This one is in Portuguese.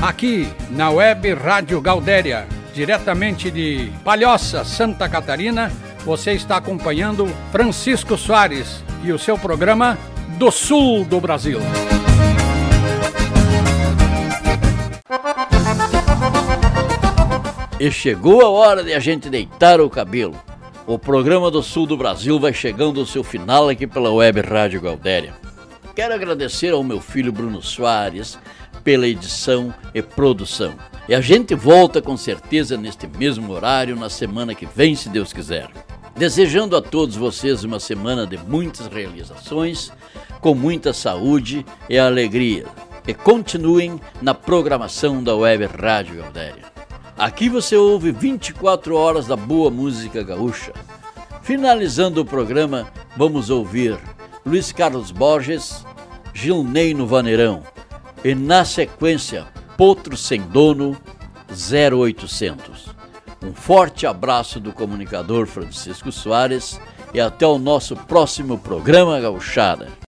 Aqui na Web Rádio Gaudéria, diretamente de Palhoça, Santa Catarina, você está acompanhando Francisco Soares e o seu programa do Sul do Brasil. E chegou a hora de a gente deitar o cabelo. O programa do Sul do Brasil vai chegando ao seu final aqui pela Web Rádio Gaudéria. Quero agradecer ao meu filho Bruno Soares pela edição e produção. E a gente volta com certeza neste mesmo horário na semana que vem, se Deus quiser. Desejando a todos vocês uma semana de muitas realizações, com muita saúde e alegria. E continuem na programação da Web Rádio Gaudéria. Aqui você ouve 24 horas da boa música gaúcha. Finalizando o programa, vamos ouvir Luiz Carlos Borges, Gilney no Vaneirão. E na sequência, Potro Sem Dono, 0800. Um forte abraço do comunicador Francisco Soares e até o nosso próximo programa Gauchada.